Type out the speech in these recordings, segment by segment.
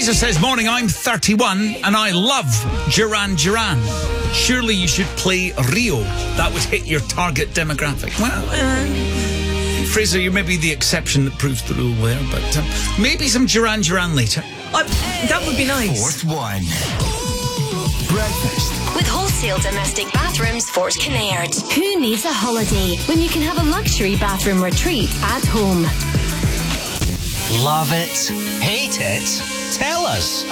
Fraser says, morning, I'm 31 and I love Duran Duran. Surely you should play Rio. That would hit your target demographic. Well, Fraser, you may be the exception that proves the rule there, but maybe some Duran Duran later. That would be nice. Fourth one. Breakfast. With Wholesale Domestic Bathrooms Fort Kinnaird. Who needs a holiday when you can have a luxury bathroom retreat at home? Love it? Hate it? Tell us.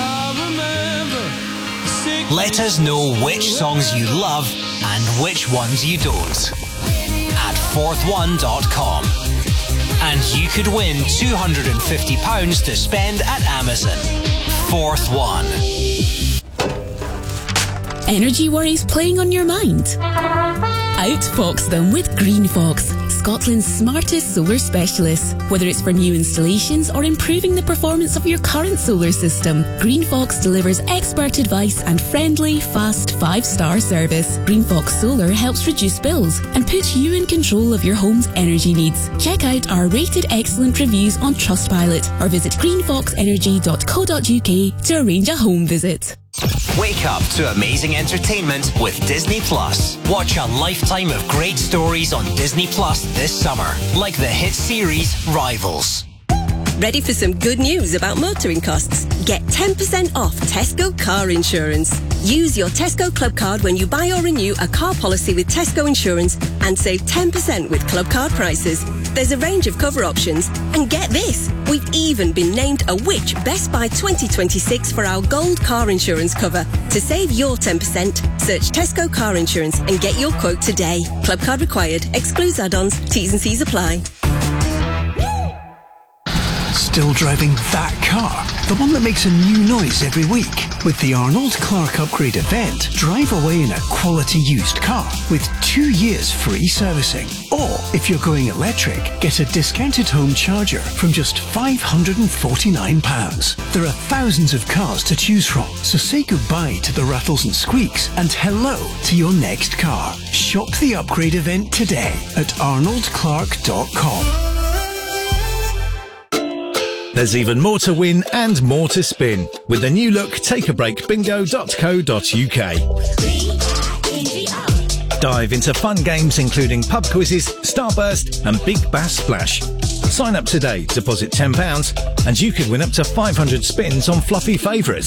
Let us know which songs you love and which ones you don't. At fourthone.com. And you could win £250 to spend at Amazon. Fourth One. Energy worries playing on your mind? Outfox them with Greenfox, Scotland's smartest solar specialists. Whether it's for new installations or improving the performance of your current solar system, Greenfox delivers expert advice and friendly, fast 5-star service. Greenfox Solar helps reduce bills and puts you in control of your home's energy needs. Check out our rated excellent reviews on Trustpilot or visit greenfoxenergy.co.uk to arrange a home visit. Wake up to amazing entertainment with Disney Plus. Watch a lifetime of great stories on Disney Plus this summer, like the hit series Rivals. Ready for some good news about motoring costs? Get 10% off Tesco car insurance. Use your Tesco Club card when you buy or renew a car policy with Tesco Insurance and save 10% with Club card prices. There's a range of cover options. And get this, we've even been named a Which Best Buy 2026 for our gold car insurance cover. To save your 10%, search Tesco car insurance and get your quote today. Club card required. Excludes add-ons. T's and C's apply. Still driving that car? The one that makes a new noise every week? With the Arnold Clark Upgrade event, drive away in a quality used car with 2 years free servicing. Or, if you're going electric, get a discounted home charger from just £549. There are thousands of cars to choose from, so say goodbye to the rattles and squeaks and hello to your next car. Shop the upgrade event today at arnoldclark.com. There's even more to win and more to spin with the new look takeabreakbingo.co.uk. Dive into fun games including pub quizzes, Starburst and Big Bass Splash. Sign up today, deposit £10 and you could win up to 500 spins on fluffy favourites.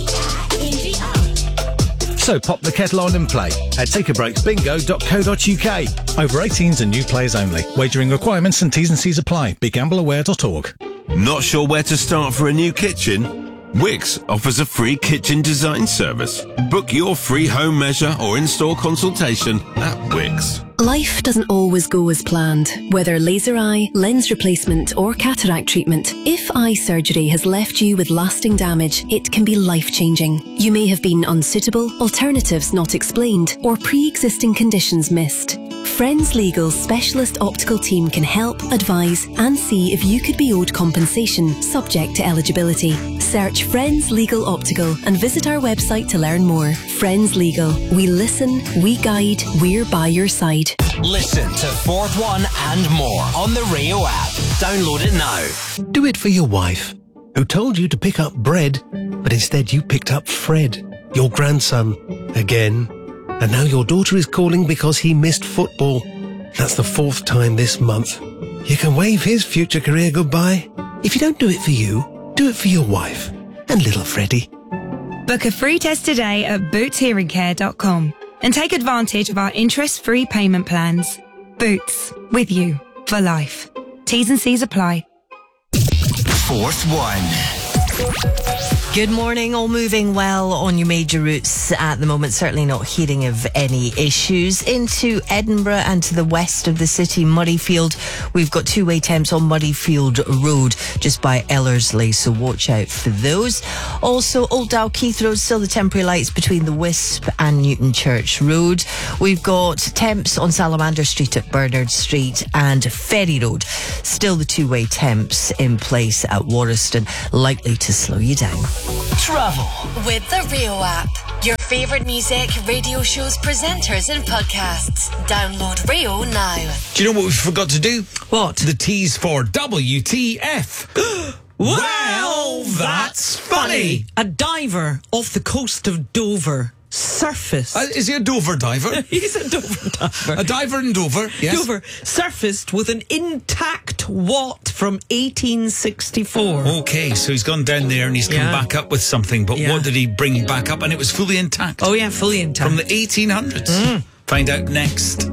So pop the kettle on and play at takeabreakbingo.co.uk. Over 18s and new players only. Wagering requirements and T's and C's apply. BeGambleAware.org. Not sure where to start for a new kitchen? Wix offers a free kitchen design service. Book your free home measure or in-store consultation at Wix. Life doesn't always go as planned. Whether laser eye, lens replacement or cataract treatment, if eye surgery has left you with lasting damage, it can be life-changing. You may have been unsuitable, alternatives not explained, or pre-existing conditions missed. Friends Legal's specialist optical team can help, advise and see if you could be owed compensation subject to eligibility. Search Friends Legal Optical and visit our website to learn more. Friends Legal. We listen, we guide, we're by your side. Listen to Fourth One and more on the Rio app. Download it now. Do it for your wife, who told you to pick up bread, but instead you picked up Fred, your grandson, again. And now your daughter is calling because he missed football. That's the 4th time this month. You can wave his future career goodbye. If you don't do it for you, do it for your wife and little Freddie. Book a free test today at bootshearingcare.com and take advantage of our interest-free payment plans. Boots, with you for life. T's and C's apply. Fourth One. Good morning, all moving well on your major routes at the moment, certainly not hearing of any issues. Into Edinburgh and to the west of the city, Murrayfield, we've got two-way temps on Murrayfield Road just by Ellerslie, so watch out for those. Also, Old Dalkeith Road, still the temporary lights between the Wisp and Newton Church Road. We've got temps on Salamander Street at Bernard Street and Ferry Road, still the two-way temps in place at Warriston, likely to slow you down. Travel with the Rio app. Your favourite music, radio shows, presenters and podcasts. Download Rio now. Do you know what we forgot to do? What? The T's for WTF. Well, that's funny. Hey. A diver off the coast of Dover surfaced. Is he a Dover diver? He's a Dover diver. A diver in Dover, yes. Dover surfaced with an intact Watt from 1864. Okay, so he's gone down there and he's come back up with something, but what did he bring back up? And it was fully intact. Oh yeah, fully intact. From the 1800s. Find out next.